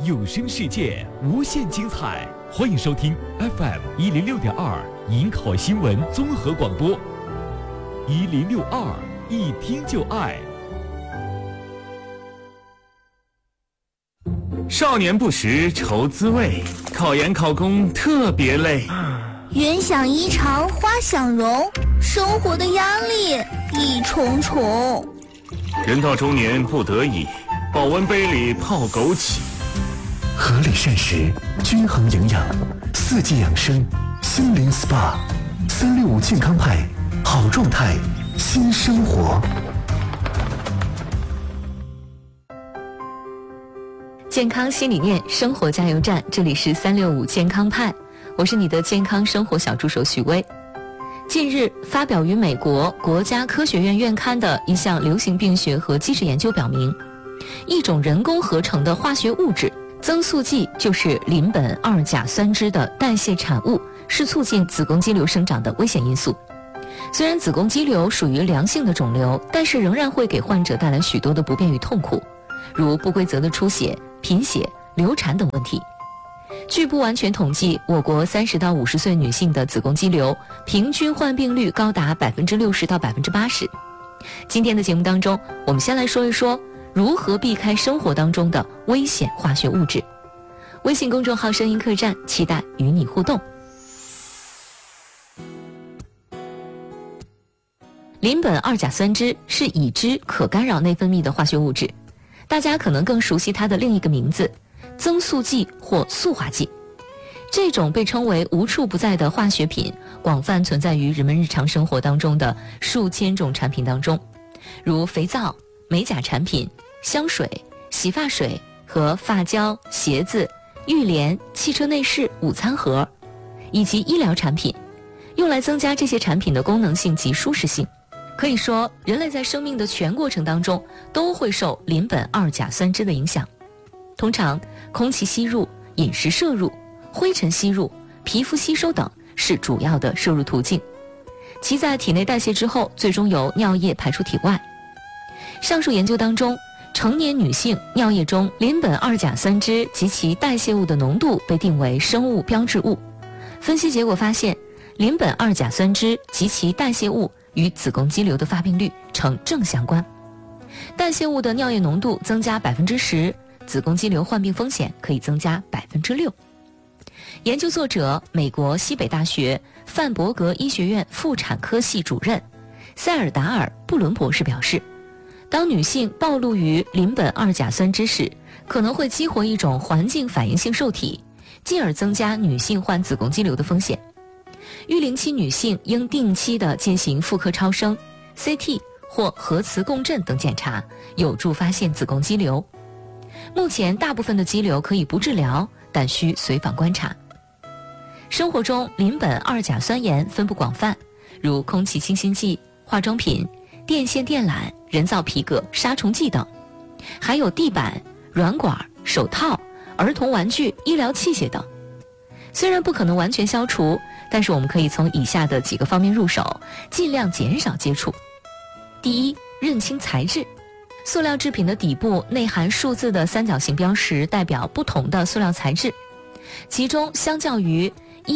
有声世界无限精彩，欢迎收听 FM106.2银考新闻综合广播，1062一听就爱。 少年不识愁滋味，考研考公特别累。 云想衣裳花想容，生活的压力一重重。 人到中年不得已，保温杯里泡枸杞。 合理膳食，均衡营养，四季养生，心灵 SPA，365健康派，好状态，新生活。 健康新理念，生活加油站，这里是365健康派，我是你的健康生活小助手许巍。近日发表于美国国家科学院院刊的一项流行病学和机制研究表明，一种人工合成的化学物质增速剂，就是邻苯二甲酸酯的代谢产物，是促进子宫肌瘤生长的危险因素。虽然子宫肌瘤属于良性的肿瘤，但是仍然会给患者带来许多的不便与痛苦，如不规则的出血、贫血、流产等问题。据不完全统计，我国30到50岁女性的子宫肌瘤平均患病率高达60%到80%。今天的节目当中，我们先来说一说如何避开生活当中的危险化学物质。微信公众号声音客栈，期待与你互动。邻苯二甲酸酯是已知可干扰内分泌的化学物质，大家可能更熟悉它的另一个名字，增速剂或塑化剂。这种被称为无处不在的化学品，广泛存在于人们日常生活当中的数千种产品当中，如肥皂、美甲产品、香水、洗发水和发胶、鞋子、浴帘、汽车内饰、午餐盒，以及医疗产品，用来增加这些产品的功能性及舒适性。可以说，人类在生命的全过程当中都会受邻苯二甲酸酯的影响。通常，空气吸入、饮食摄入、灰尘吸入、皮肤吸收等是主要的摄入途径，其在体内代谢之后，最终由尿液排出体外。上述研究当中，成年女性尿液中邻苯二甲酸酯及其代谢物的浓度被定为生物标志物。分析结果发现，邻苯二甲酸酯及其代谢物与子宫肌瘤的发病率呈正相关。代谢物的尿液浓度增加10%，子宫肌瘤患病风险可以增加6%。研究作者美国西北大学范伯格医学院妇产科系主任塞尔达尔·布伦博士表示，当女性暴露于邻苯二甲酸酯时，可能会激活一种环境反应性受体，进而增加女性患子宫肌瘤的风险。育龄期女性应定期地进行妇科超声、CT 或核磁共振等检查，有助发现子宫肌瘤。目前大部分的肌瘤可以不治疗，但需随访观察。生活中邻苯二甲酸盐分布广泛，如空气清新剂、化妆品、电线电缆、人造皮革、杀虫剂等，还有地板、软管、手套、儿童玩具、医疗器械等。虽然不可能完全消除，但是我们可以从以下的几个方面入手，尽量减少接触。第一，认清材质。塑料制品的底部内含数字的三角形标识，代表不同的塑料材质，其中相较于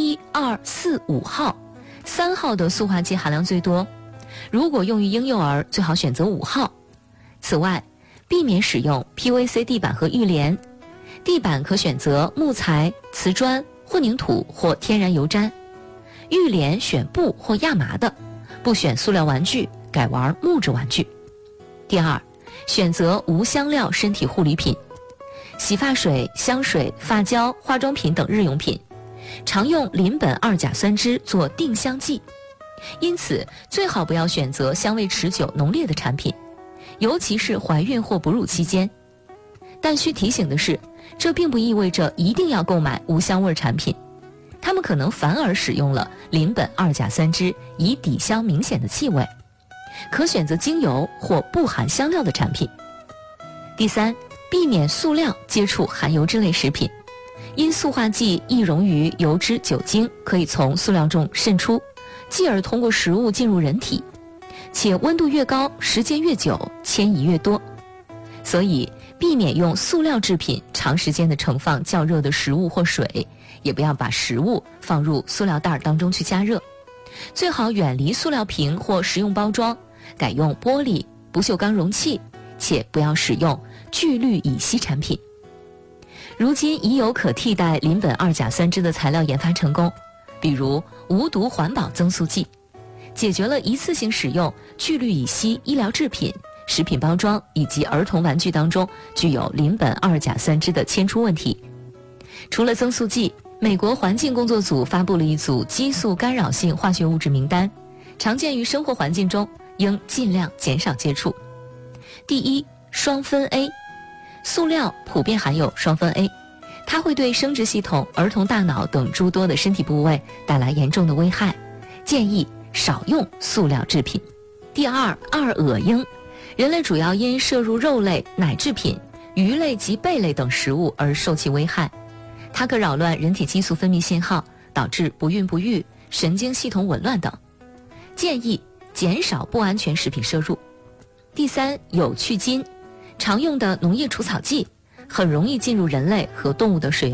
1、2、4、5号，3号的塑化剂含量最多。如果用于婴幼儿，最好选择5号。此外，避免使用 PVC 地板和浴帘，地板可选择木材、瓷砖、混凝土或天然油毡，浴帘选布或亚麻的，不选塑料玩具，改玩木质玩具。第二，选择无香料身体护理品，洗发水、香水、发胶、化妆品等日用品，常用邻苯二甲酸酯做定香剂，因此最好不要选择香味持久浓烈的产品，尤其是怀孕或哺乳期间。但需提醒的是，这并不意味着一定要购买无香味产品，它们可能反而使用了邻苯二甲酸酯以抵消明显的气味，可选择精油或不含香料的产品。第三，避免塑料接触含油脂类食品，因塑化剂易溶于油脂、酒精，可以从塑料中渗出，继而通过食物进入人体，且温度越高，时间越久，迁移越多。所以避免用塑料制品长时间的盛放较热的食物或水，也不要把食物放入塑料袋当中去加热。最好远离塑料瓶或食用包装，改用玻璃、不锈钢容器，且不要使用聚氯乙烯产品。如今已有可替代邻苯二甲酸酯的材料研发成功，比如无毒环保增塑剂，解决了一次性使用聚氯乙烯医疗制品、食品包装以及儿童玩具当中具有邻苯二甲酸酯的迁出问题。除了增塑剂，美国环境工作组发布了一组激素干扰性化学物质名单，常见于生活环境中，应尽量减少接触。第一，双酚 A。塑料普遍含有双酚 A， 它会对生殖系统、儿童大脑等诸多的身体部位带来严重的危害，建议少用塑料制品。第二，二恶英。人类主要因摄入肉类、奶制品、鱼类及贝类等食物而受其危害，它可扰乱人体激素分泌信号，导致不孕不育、神经系统紊乱等，建议减少不安全食品摄入。第三，有去菌。常用的农业除草剂很容易进入人类和动物的水源